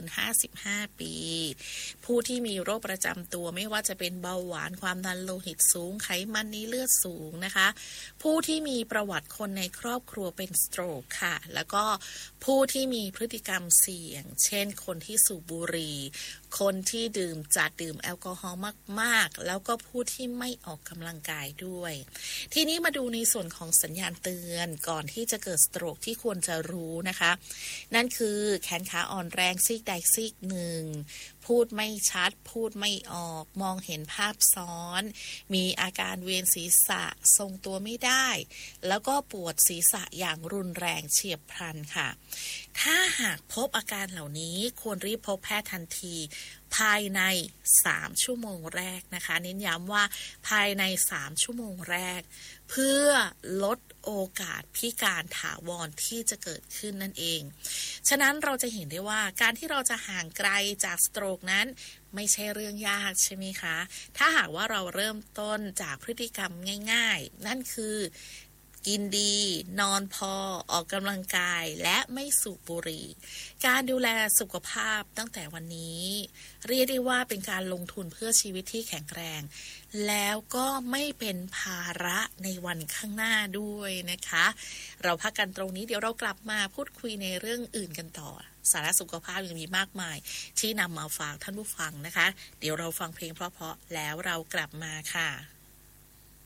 55 ปีผู้ที่มีโรคประจำตัวไม่ว่าจะเป็นเบาหวานความดันโลหิตสูงไขมันในเลือดสูงนะคะผู้ที่มีประวัติคนในครอบครัวเป็นสโตรกค่ะแล้วก็ผู้ที่มีพฤติกรรมเสี่ยงเช่นคนที่สูบบุหรี่คนที่ดื่มแอลกอฮอล์มากๆแล้วก็ผู้ที่ไม่ออกกำลังกายด้วยทีนี้มาดูในส่วนของสัญญาณเตือนก่อนที่จะเกิดสโตรกที่ควรจะรู้นะคะนั่นคือแขนขาอ่อนแรงซีกใดซีกหนึ่งพูดไม่ชัดพูดไม่ออกมองเห็นภาพซ้อนมีอาการเวียนศีรษะทรงตัวไม่ได้แล้วก็ปวดศีรษะอย่างรุนแรงเฉียบพลันค่ะถ้าหากพบอาการเหล่านี้ควรรีบพบแพทย์ทันทีภายใน3ชั่วโมงแรกนะคะเน้นย้ำว่าภายใน3ชั่วโมงแรกเพื่อลดโอกาสพิการถาวรที่จะเกิดขึ้นนั่นเองฉะนั้นเราจะเห็นได้ว่าการที่เราจะห่างไกลจากสโตรกนั้นไม่ใช่เรื่องยากใช่ไหมคะถ้าหากว่าเราเริ่มต้นจากพฤติกรรมง่ายๆนั่นคือกินดีนอนพอออกกำลังกายและไม่สูบบุหรี่การดูแลสุขภาพตั้งแต่วันนี้เรียกได้ว่าเป็นการลงทุนเพื่อชีวิตที่แข็งแรงแล้วก็ไม่เป็นภาระในวันข้างหน้าด้วยนะคะเราพักกันตรงนี้เดี๋ยวเรากลับมาพูดคุยในเรื่องอื่นกันต่อสาระสุขภาพยังมีมากมายที่นำมาฝากท่านผู้ฟังนะคะเดี๋ยวเราฟังเพลงเพราะๆแล้วเรากลับมาค่ะ